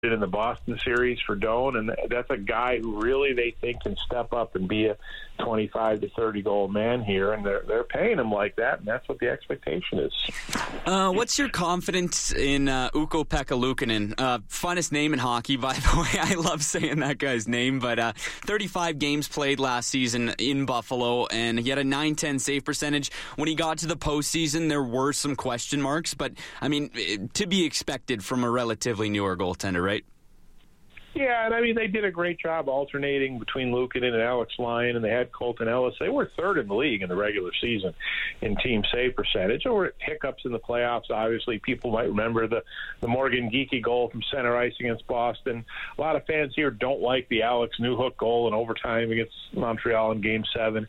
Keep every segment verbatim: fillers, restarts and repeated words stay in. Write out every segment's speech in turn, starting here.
in the Boston series for Doan, and that's a guy who really they think can step up and be a twenty-five to thirty goal man here, and they're they're paying him like that, and that's what the expectation is. Uh, what's your confidence in uh, Ukko-Pekka Luukkonen? Uh, funnest name in hockey, by the way. I love saying that guy's name, but uh, thirty-five games played last season in Buffalo, and he had a nine ten save percentage. When he got to the postseason, there were some question marks, but I mean, to be expected from a relatively newer goaltender, right? Yeah, and I mean, they did a great job alternating between Luukkonen and Alex Lyon, and they had Colton Ellis. They were third in the league in the regular season in team save percentage. There were hiccups in the playoffs, obviously. People might remember the, the Morgan Geekie goal from center ice against Boston. A lot of fans here don't like the Alex Newhook goal in overtime against Montreal in Game seven.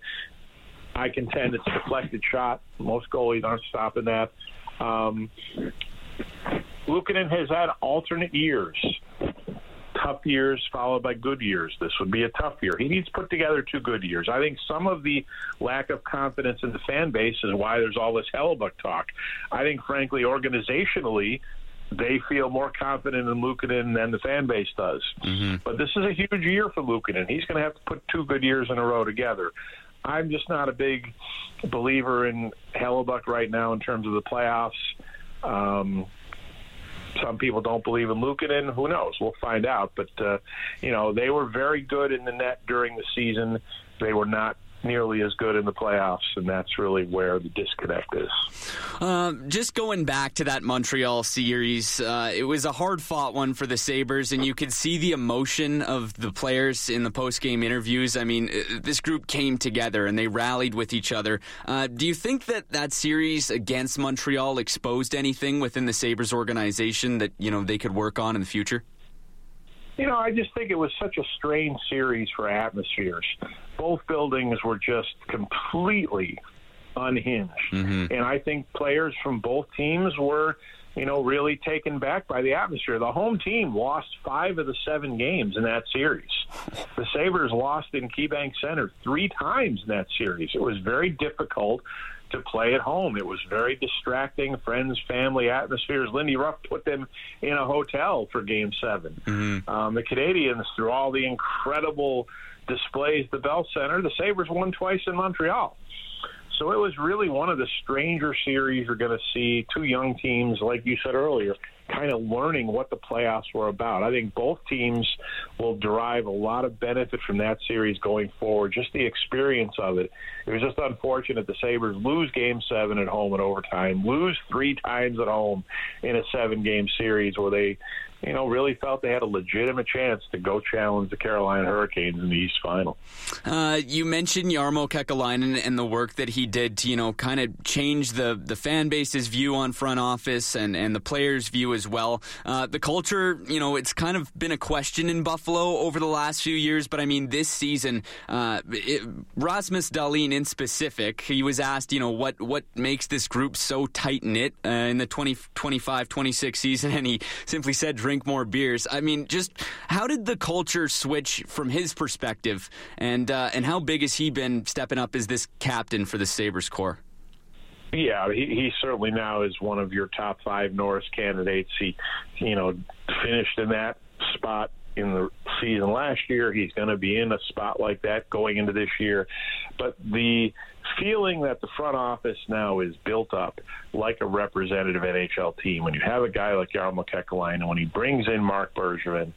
I contend it's a deflected shot. Most goalies aren't stopping that. Um, Luukkonen has had alternate years. Tough years followed by good years. This would be a tough year. He needs to put together two good years. I think some of the lack of confidence in the fan base is why there's all this Hellebuyck talk. I think, frankly, organizationally, they feel more confident in Luukkonen than the fan base does. Mm-hmm. But this is a huge year for Luukkonen. He's going to have to put two good years in a row together. I'm just not a big believer in Hellebuyck right now in terms of the playoffs. Um Some people don't believe in Luukkonen. Who knows? We'll find out. But, uh, you know, they were very good in the net during the season. They were not nearly as good in the playoffs, and that's really where the disconnect is. Uh, just going back to that Montreal series, uh, it was a hard-fought one for the Sabres, and you could see the emotion of the players in the post-game interviews. I mean, this group came together, and they rallied with each other. Uh, do you think that that series against Montreal exposed anything within the Sabres organization that, you know, they could work on in the future? You know, I just think it was such a strange series for atmospheres. Both buildings were just completely unhinged. Mm-hmm. And I think players from both teams were, you know, really taken back by the atmosphere. The home team lost five of the seven games in that series. The Sabres lost in KeyBank Center three times in that series. It was very difficult to play at home. It was very distracting, friends, family atmospheres. Lindy Ruff put them in a hotel for Game seven. Mm-hmm. Um, the Canadians, through all the incredible displays at the Bell Center, the Sabres won twice in Montreal. So it was really one of the stranger series you're going to see. Two young teams, like you said earlier, kind of learning what the playoffs were about. I think both teams will derive a lot of benefit from that series going forward, just the experience of it. It was just unfortunate the Sabres lose Game seven at home in overtime, lose three times at home in a seven-game series where they, you know, really felt they had a legitimate chance to go challenge the Carolina Hurricanes in the East Final. Uh, you mentioned Jarmo Kekalainen and the work that he did to, you know, kind of change the, the fan base's view on front office and, and the players' view as well. Uh, the culture, you know, it's kind of been a question in Buffalo over the last few years, but I mean, this season, uh, it, Rasmus Dahlin in specific, he was asked, you know, what, what makes this group so tight-knit uh, in the twenty twenty-five twenty-six season, and he simply said, drink more beers. I mean, just how did the culture switch from his perspective, and uh, and how big has he been stepping up as this captain for the Sabres core? Yeah, he, he certainly now is one of your top five Norris candidates. He, you know, finished in that spot in the season last year. He's going to be in a spot like that going into this year. But the feeling that the front office now is built up like a representative N H L team, when you have a guy like Jarmo Kekalainen, when he brings in Marc Bergevin,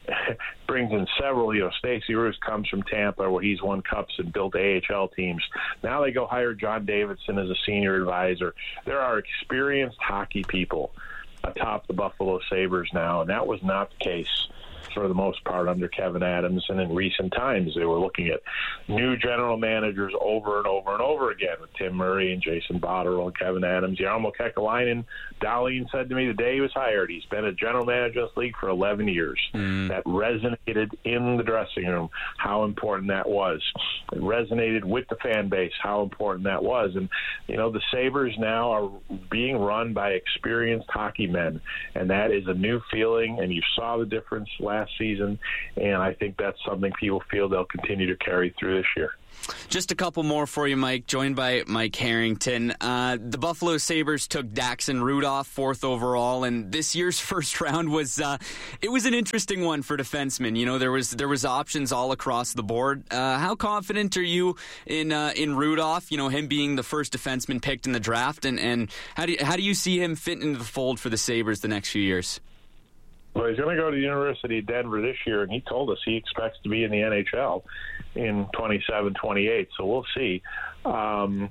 brings in several, you know, Stacey Roos comes from Tampa where he's won cups and built A H L teams. Now they go hire John Davidson as a senior advisor. There are experienced hockey people atop the Buffalo Sabres now, and that was not the case for the most part under Kevin Adams. And in recent times, they were looking at new general managers over and over and over again with Tim Murray and Jason Botterill and Kevin Adams. Jarmo Kekalainen, Dahlin said to me the day he was hired, he's been a general manager in this league for eleven years. Mm. That resonated in the dressing room, how important that was. It resonated with the fan base, how important that was. And, you know, the Sabres now are being run by experienced hockey men, and that is a new feeling, and you saw the difference last last season, and I think that's something people feel they'll continue to carry through this year. Just a couple more for you, Mike, joined by Mike Harrington. Uh, the Buffalo Sabres took Daxon Rudolph fourth overall, and this year's first round was uh, it was an interesting one for defensemen. You know, there was there was options all across the board. Uh, how confident are you in uh, in Rudolph? You know, him being the first defenseman picked in the draft, and, and how do you, how do you see him fit into the fold for the Sabres the next few years? Well, he's going to go to the University of Denver this year, and he told us he expects to be in the N H L in twenty-seven twenty-eight, so we'll see. Um,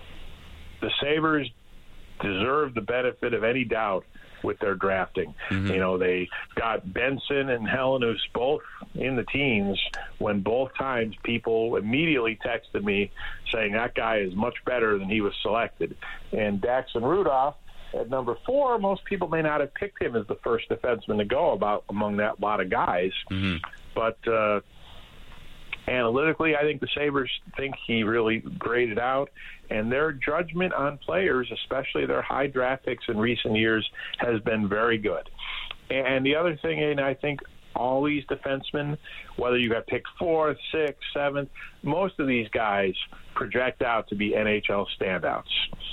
the Sabres deserve the benefit of any doubt with their drafting. Mm-hmm. You know, they got Benson and Helenius both in the teens when both times people immediately texted me saying that guy is much better than he was selected. And Daxon Rudolph, at number four, most people may not have picked him as the first defenseman to go about among that lot of guys. Mm-hmm. But uh, analytically, I think the Sabres think he really graded out. And their judgment on players, especially their high draft picks in recent years, has been very good. And the other thing, and I think all these defensemen, whether you got picked fourth, sixth, seventh, most of these guys project out to be N H L standouts.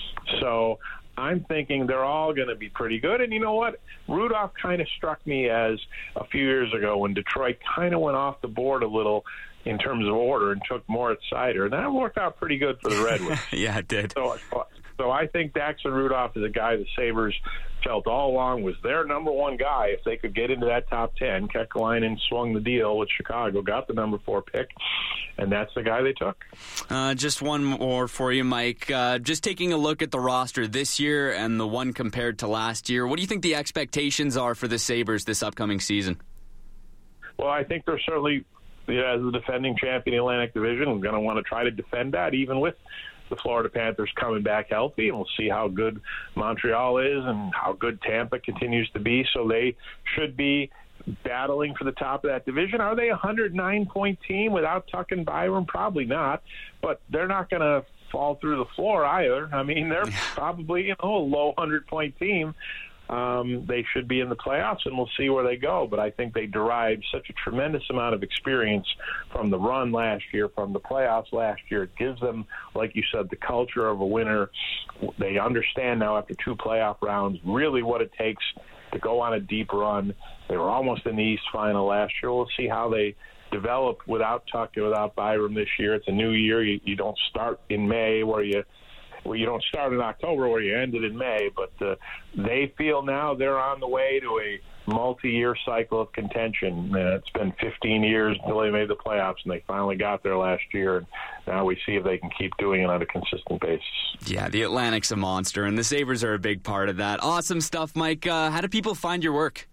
So I'm thinking they're all going to be pretty good. And you know what? Rudolph kind of struck me as a few years ago when Detroit kind of went off the board a little in terms of order and took Moritz Seider. And that worked out pretty good for the Red Wings. Yeah, it did. So, so I think Daxon Rudolph is a guy the Sabres felt all along was their number one guy if they could get into that top ten. Kekalainen swung the deal with Chicago, got the number four pick, and that's the guy they took. Uh, just one more for you, Mike. Uh, just taking a look at the roster this year and the one compared to last year, what do you think the expectations are for the Sabres this upcoming season? Well, I think they're certainly, you know, as the defending champion in the Atlantic Division, we're going to want to try to defend that, even with the Florida Panthers coming back healthy, and we'll see how good Montreal is and how good Tampa continues to be. So they should be battling for the top of that division. Are they a one hundred nine point team without Tuch and Byram? Probably not, but they're not going to fall through the floor either. I mean, they're probably, you know, a low one hundred point team. Um, they should be in the playoffs, and we'll see where they go. But I think they derived such a tremendous amount of experience from the run last year, from the playoffs last year. It gives them, like you said, the culture of a winner. They understand now after two playoff rounds really what it takes to go on a deep run. They were almost in the East Final last year. We'll see how they develop without Tuch and without Byram this year. It's a new year. You, you don't start in May where you – Well, you don't start in October where you ended in May, but uh, they feel now they're on the way to a multi-year cycle of contention. Uh, it's been fifteen years until they made the playoffs, and they finally got there last year. And now we see if they can keep doing it on a consistent basis. Yeah, the Atlantic's a monster, and the Sabres are a big part of that. Awesome stuff, Mike. Uh, how do people find your work?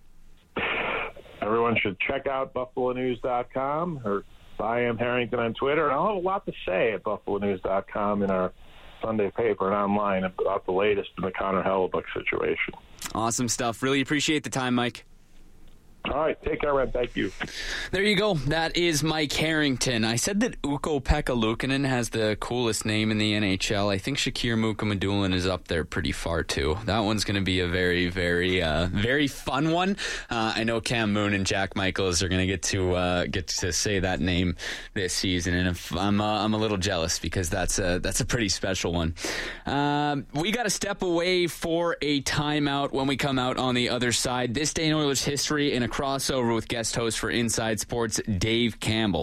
Everyone should check out buffalo news dot com or I am Harrington on Twitter. And I'll have a lot to say at buffalo news dot com in our Sunday paper and online about the latest in the Connor Hellebuyck situation. Awesome stuff. Really appreciate the time, Mike. All right, take care, man. Thank you. There you go. That is Mike Harrington. I said that Ukko-Pekka Luukkonen has the coolest name in the N H L. I think Shakir Mukhamadullin is up there pretty far, too. That one's going to be a very, very, uh, very fun one. Uh, I know Cam Moon and Jack Michaels are going to get to uh, get to say that name this season, and if I'm uh, I'm a little jealous because that's a that's a pretty special one. Um, we got to step away for a timeout. When we come out on the other side, this day in Oilers history in a crossover with guest host for Inside Sports, Dave Campbell.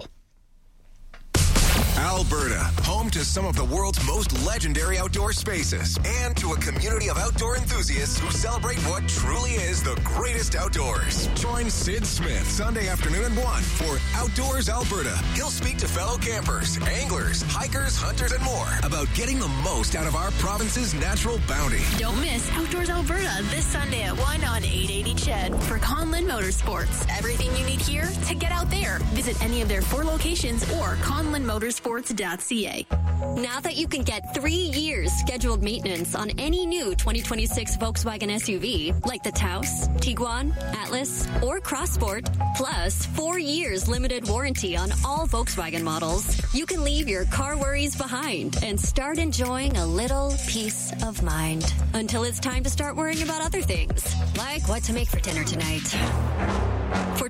Alberta, home to some of the world's most legendary outdoor spaces and to a community of outdoor enthusiasts who celebrate what truly is the greatest outdoors. Join Sid Smith Sunday afternoon at one for Outdoors Alberta. He'll speak to fellow campers, anglers, hikers, hunters, and more about getting the most out of our province's natural bounty. Don't miss Outdoors Alberta this Sunday at one on eight eighty C H E D for Conlin Motorsports. Everything you need here to get out there. Visit any of their four locations or conlin motorsports dot c a. Now that you can get three years scheduled maintenance on any new twenty twenty-six Volkswagen S U V, like the Taos, Tiguan, Atlas, or Crossport, plus four years limited warranty on all Volkswagen models, you can leave your car worries behind and start enjoying a little peace of mind. Until it's time to start worrying about other things, like what to make for dinner tonight. For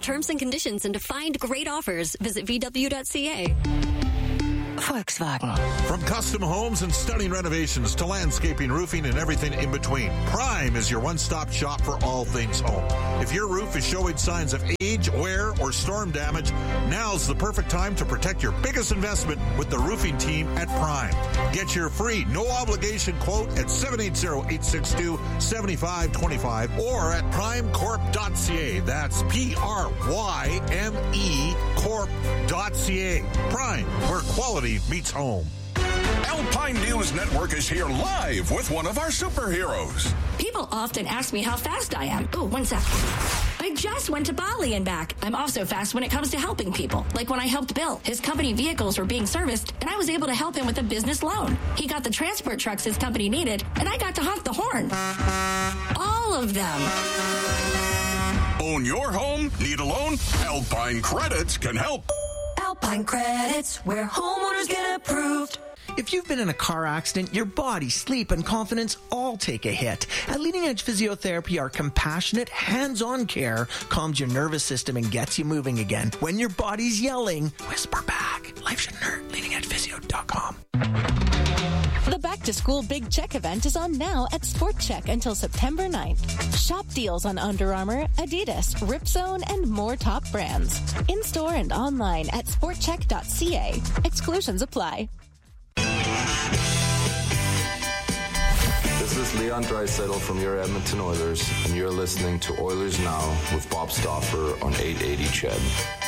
terms and conditions and to find great offers, visit v w dot c a. Volkswagen. From custom homes and stunning renovations to landscaping, roofing, and everything in between, Prime is your one-stop shop for all things home. If your roof is showing signs of age, wear, or storm damage, now's the perfect time to protect your biggest investment with the roofing team at Prime. Get your free, no-obligation quote at seven eight zero, eight six two, seven five two five or at prime corp dot c a. That's P R Y M E corp dot c a. Prime, where quality meets home. Alpine News Network is here live with one of our superheroes. People often ask me how fast I am. Oh, one sec. I just went to Bali and back. I'm also fast when it comes to helping people. Like when I helped Bill. His company vehicles were being serviced, and I was able to help him with a business loan. He got the transport trucks his company needed, and I got to honk the horn. All of them. Own your home? Need a loan? Alpine Credits can help. Alpine Credits, where homeowners get approved. If you've been in a car accident, your body, sleep, and confidence all take a hit. At Leading Edge Physiotherapy, our compassionate, hands-on care calms your nervous system and gets you moving again. When your body's yelling, whisper back. Life shouldn't hurt. leading edge physio dot com. The Back to School Big Check event is on now at Sport Check until September ninth. Shop deals on Under Armour, Adidas, Ripzone, and more top brands. In-store and online at sport check dot c a. Exclusions apply. This is Leon Draisaitl from your Edmonton Oilers, and you're listening to Oilers Now with Bob Stauffer on eight eighty C H E D.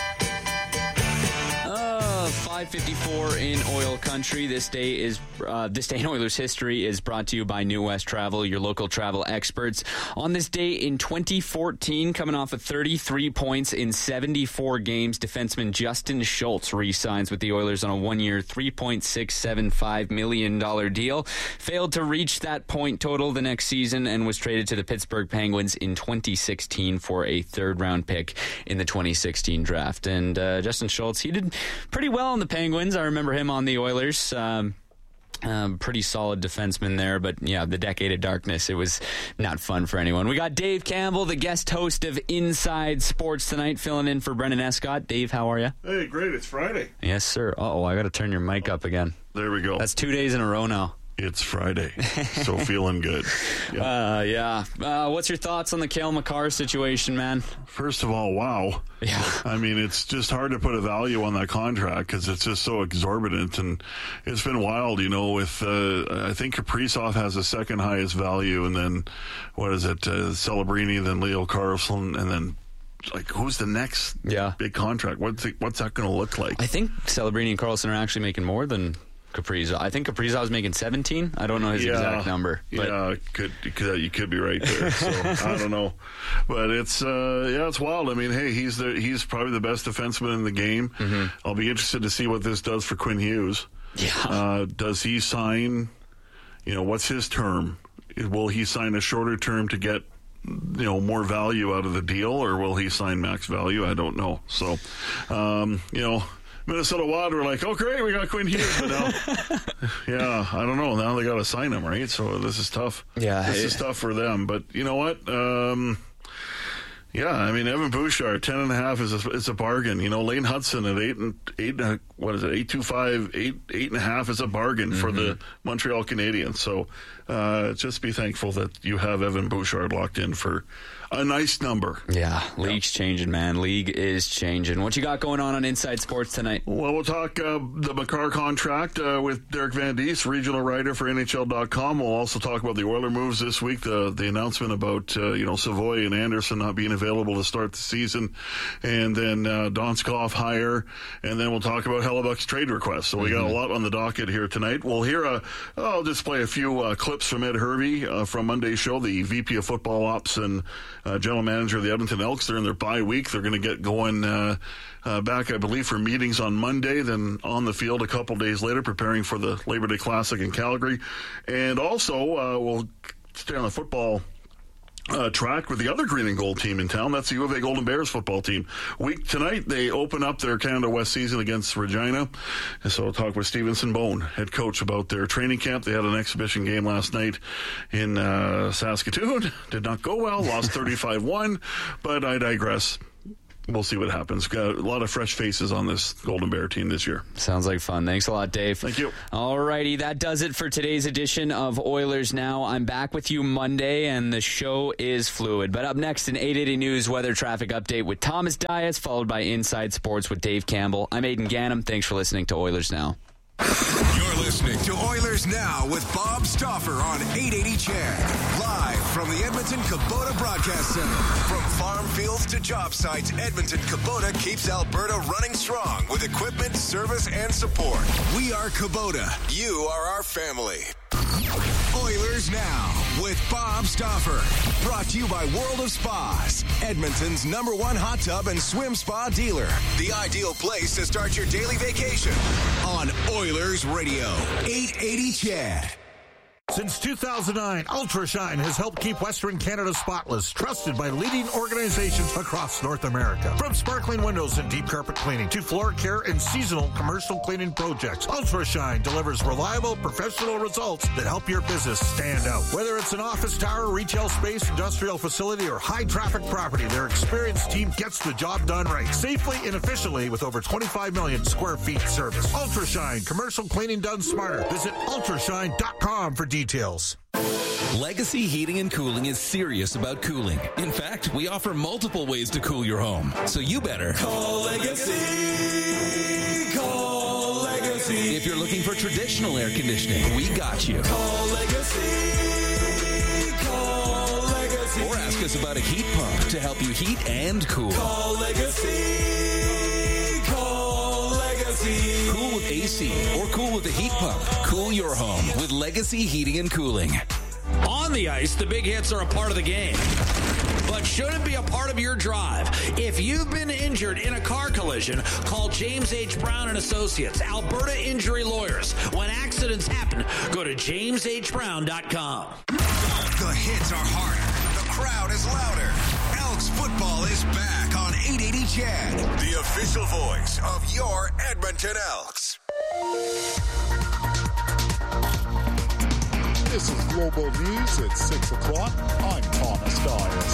five fifty-four in oil country. This day is uh, this day in Oilers history is brought to you by New West Travel, your local travel experts. On this day in twenty fourteen, coming off of thirty-three points in seventy-four games, defenseman Justin Schultz re-signs with the Oilers on a one-year, three point six seven five million dollars deal. Failed to reach that point total the next season and was traded to the Pittsburgh Penguins in twenty sixteen for a third-round pick in the twenty sixteen draft. And uh, Justin Schultz, he did pretty well on the Penguins. I remember him on the Oilers. Um, um, pretty solid defenseman there, but yeah, the decade of darkness, it was not fun for anyone. We got Dave Campbell, the guest host of Inside Sports tonight, filling in for Brendan Escott. Dave, how are you? Hey, great. It's Friday. Yes, sir. Uh-oh, I got to turn your mic up again. There we go. That's two days in a row now. It's Friday, so feeling good. Yeah. Uh, yeah. Uh, what's your thoughts on the Cale Makar situation, man? First of all, wow. Yeah. I mean, it's just hard to put a value on that contract because it's just so exorbitant, and it's been wild, you know, with, uh, I think Kaprizov has the second highest value, and then, what is it, uh, Celebrini, then Leo Carlson, and then like, who's the next yeah. big contract? What's it, what's that going to look like? I think Celebrini and Carlson are actually making more than Kaprizov. I think Kaprizov was making seventeen. I don't know his yeah, exact number. But. Yeah, could, could you could be right there. So I don't know, but it's uh, yeah, it's wild. I mean, hey, he's the he's probably the best defenseman in the game. Mm-hmm. I'll be interested to see what this does for Quinn Hughes. Yeah, uh, does he sign? You know, what's his term? Will he sign a shorter term to get, you know, more value out of the deal, or will he sign max value? I don't know. So, um, you know. Minnesota Wild were like, oh, great, we got Quinn Hughes. But now, yeah, I don't know. Now they got to sign him, right? So this is tough. Yeah. This it, is tough for them. But you know what? Um, yeah, I mean, Evan Bouchard, ten and a half is a, is a bargain. You know, Lane Hudson at eight and eight, and a, what is it, eight two five, eight eight and a half is a bargain mm-hmm. for the Montreal Canadiens. So uh, just be thankful that you have Evan Bouchard locked in for a nice number. Yeah, league's yeah. changing, man. League is changing. What you got going on on Inside Sports tonight? Well, we'll talk uh, the Makar contract uh, with Derek Van Diest, regional writer for N H L dot com. We'll also talk about the Oiler moves this week, the the announcement about uh, you know Savoy and Anderson not being available to start the season, and then uh, Donskoff hire, and then we'll talk about Hellebuck's trade request. So we mm-hmm. got a lot on the docket here tonight. We'll hear a, I'll just play a few uh, clips from Ed Hervey uh, from Monday's show, the V P of Football Ops and Uh, general manager of the Edmonton Elks. They're in their bye week. They're going to get going uh, uh, back, I believe, for meetings on Monday, then on the field a couple days later, preparing for the Labor Day Classic in Calgary. And also, uh, we'll stay on the football Uh, track with the other green and gold team in town. That's the U of A Golden Bears football team. Week tonight, they open up their Canada West season against Regina. And so I'll talk with Stevenson Bone, head coach, about their training camp. They had an exhibition game last night in uh, Saskatoon. Did not go well. Lost thirty-five one. But I digress. we'll see what happens. Got a lot of fresh faces on this Golden Bear team this year. Sounds like fun. Thanks a lot, Dave. Thank you. All righty, that does it for today's edition of Oilers Now. I'm back with you Monday, and the show is fluid. But up next, an eight eighty News weather traffic update with Thomas Dias, followed by Inside Sports with Dave Campbell. I'm Aidan Gannam. Thanks for listening to Oilers Now. You're listening to Oilers Now with Bob Stauffer on eight eighty C H E D. Live from the Edmonton Kubota Broadcast Center. From farm fields to job sites, Edmonton Kubota keeps Alberta running strong with equipment, service, and support. We are Kubota. You are our family. Oilers Now with Bob Stauffer. Brought to you by World of Spas, Edmonton's number one hot tub and swim spa dealer. The ideal place to start your daily vacation on Oilers Radio, eight eighty C H E D. Since two thousand nine, UltraShine has helped keep Western Canada spotless, trusted by leading organizations across North America. From sparkling windows and deep carpet cleaning to floor care and seasonal commercial cleaning projects, UltraShine delivers reliable, professional results that help your business stand out. Whether it's an office tower, retail space, industrial facility, or high-traffic property, their experienced team gets the job done right, safely and efficiently with over twenty-five million square feet service. UltraShine, commercial cleaning done smarter. Visit ultrashine dot com for details. Details. Legacy Heating and Cooling is serious about cooling. In fact, we offer multiple ways to cool your home. So you better call Legacy. Call Legacy. If you're looking for traditional air conditioning, we got you. Call Legacy. Call Legacy. Or ask us about a heat pump to help you heat and cool. Call Legacy. Call Legacy. Cool with A C or cool with a heat pump. Cool your home with Legacy Heating and Cooling. On the ice, the big hits are a part of the game, but shouldn't be a part of your drive. If you've been injured in a car collision, call James H. Brown and Associates, Alberta Injury Lawyers. When accidents happen, go to james h brown dot com. The hits are harder. The crowd is louder. Elks football is back on eight eighty C H E D, the official voice of your Edmonton Elks. This is Global News at six o'clock. I'm Thomas Dias.